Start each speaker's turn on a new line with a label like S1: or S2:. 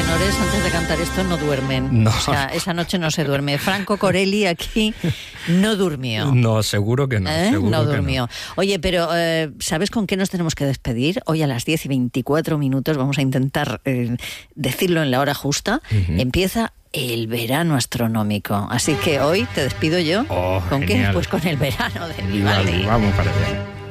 S1: tenores antes de cantar esto no duermen.
S2: No.
S1: O sea, esa noche no se duerme. Franco Corelli aquí no durmió.
S2: No, seguro que no. Seguro
S1: no
S2: que
S1: durmió.
S2: no.
S1: Oye, pero ¿sabes con qué nos tenemos que despedir? Hoy a las 10:24 vamos a intentar decirlo en la hora justa. Empieza el verano astronómico. Así que hoy te despido yo.
S2: Oh,
S1: ¿Con
S2: genial.
S1: qué? Pues con el verano de
S2: Vivaldi,
S1: Vivaldi.
S2: vamos para allá.